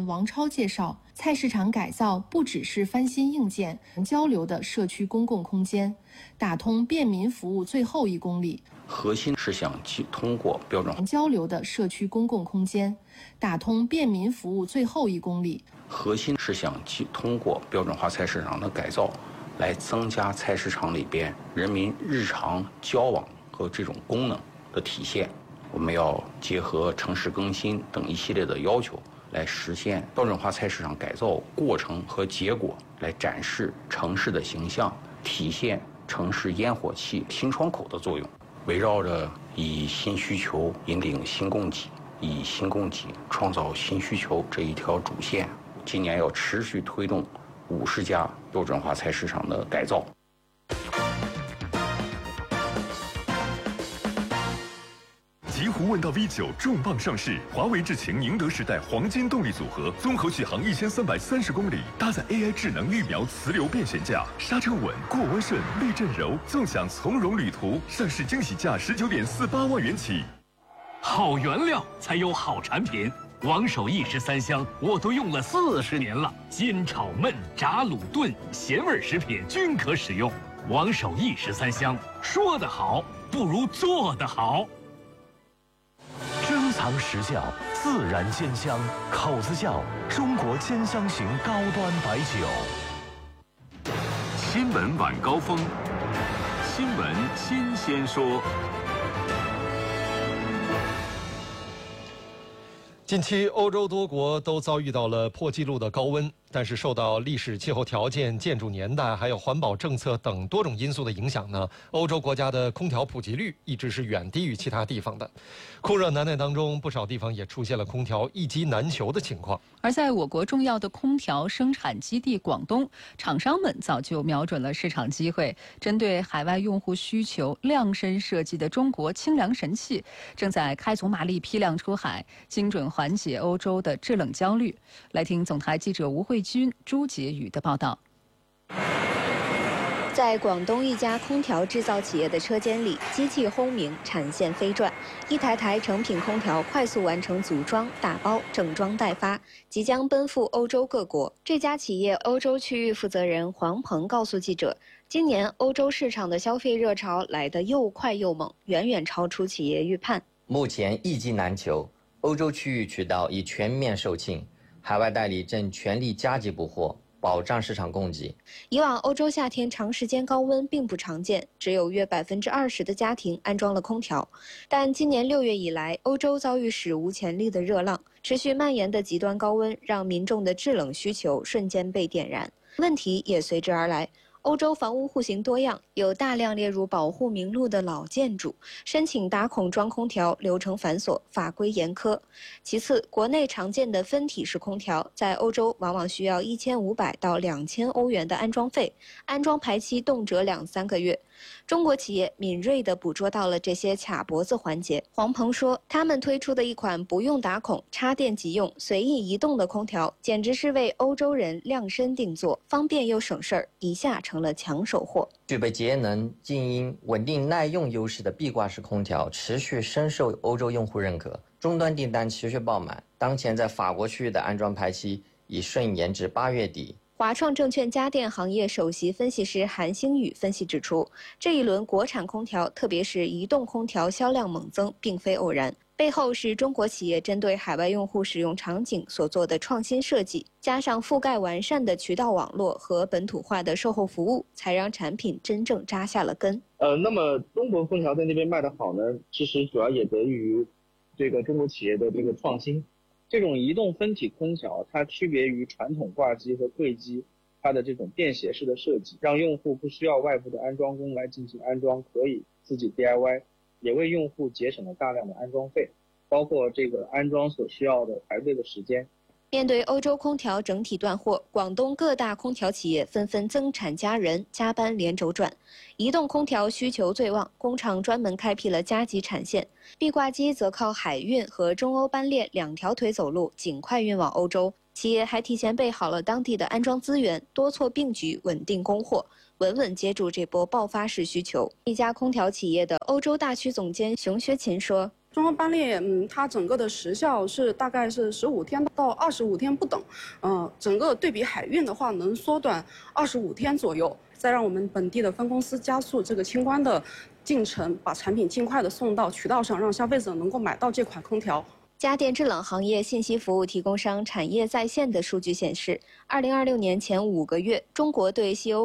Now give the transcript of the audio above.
人王超介绍，菜市场改造不只是翻新硬件、交流的社区公共空间，打通便民服务最后1公里。 核心是想通过标准交流的社区公共空间，打通便民服务最后1公里。 核心是想通过标准化菜市场的改造，来增加菜市场里边人民日常交往和这种功能的体现。我们要结合城市更新等一系列的要求，来实现标准化菜市场改造过程和结果，来展示城市的形象，体现城市烟火气新窗口的作用。围绕着以新需求引领新供给，以新供给创造新需求这一条主线，今年要持续推动50家标准化菜市场的改造。 极狐问道 V9 重磅上市，华为智擎宁德时代黄金动力组合，综合续航1330公里，搭载 AI 智能预瞄磁流变悬架，刹车稳，过弯顺，避震柔，纵享从容旅途。上市惊喜价19.48万元起。 好原料才有好产品。王守义13香我都用了40年了，煎炒焖炸卤炖咸味食品均可使用。王守义13香，说得好不如做得好。 珍藏实效，自然煎香，口子窖中国煎香型高端白酒。 新闻晚高峰，新闻新鲜说。 近期，欧洲多国都遭遇到了破纪录的高温，但是受到历史气候条件、建筑年代，还有环保政策等多种因素的影响呢，欧洲国家的空调普及率一直是远低于其他地方的。酷热难耐当中，不少地方也出现了空调一机难求的情况。 而在我国重要的空调生产基地广东，厂商们早就瞄准了市场机会，针对海外用户需求量身设计的中国清凉神器，正在开足马力批量出海，精准缓解欧洲的制冷焦虑。来听总台记者吴慧君、朱洁宇的报道。 在广东一家空调制造企业的车间里，机器轰鸣，产线飞转，一台台成品空调快速完成组装、打包、整装待发，即将奔赴欧洲各国。这家企业欧洲区域负责人黄鹏告诉记者，今年欧洲市场的消费热潮来得又快又猛，远远超出企业预判。 目前一机难求，欧洲区域渠道已全面售罄，海外代理正全力加急补货，保障市场供给。 以往欧洲夏天长时间高温并不常见，只有约20%的家庭安装了空调。但今年6月以来，欧洲遭遇史无前例的热浪，持续蔓延的极端高温让民众的制冷需求瞬间被点燃，问题也随之而来。欧洲房屋户型多样，有大量列入保护名录的老建筑，申请打孔装空调流程繁琐，法规严苛。其次，国内常见的分体式空调，在欧洲往往需要1500到2000欧元的安装费，安装排期动辄2-3个月。中国企业敏锐地捕捉到了这些卡脖子环节。黄鹏说，他们推出的一款不用打孔、插电即用、随意移动的空调，简直是为欧洲人量身定做，方便又省事儿，一下成了抢手货。 具备节能、静音、稳定耐用优势的壁挂式空调持续深受欧洲用户认可，终端订单持续爆满。当前在法国区域的安装排期已顺延至8月底。 华创证券家电行业首席分析师韩星宇分析指出，这一轮国产空调，特别是移动空调销量猛增，并非偶然，背后是中国企业针对海外用户使用场景所做的创新设计，加上覆盖完善的渠道网络和本土化的售后服务，才让产品真正扎下了根。 那么中国空调在那边卖得好呢，其实主要也得益于这个中国企业的这个创新。这种移动分体空调，它区别于传统挂机和柜机，它的这种便携式的设计，让用户不需要外部的安装工来进行安装，可以自己 DIY， 也为用户节省了大量的安装费，包括这个安装所需要的排队的时间。 面对欧洲空调整体断货，广东各大空调企业纷纷增产加人，加班连轴转。移动空调需求最旺，工厂专门开辟了加急产线，壁挂机则靠海运和中欧班列2条腿走路，尽快运往欧洲。企业还提前备好了当地的安装资源，多措并举，稳定供货，稳稳接住这波爆发式需求。一家空调企业的欧洲大区总监熊学勤说， 中欧班列，它整个的时效是大概是15天到25天不等，整个对比海运的话，能缩短25天左右，再让我们本地的分公司加速这个清关的进程，把产品尽快的送到渠道上，让消费者能够买到这款空调。 家电制冷行业信息服务提供商产业在线的数据显示，2026年前5个月，中国对西欧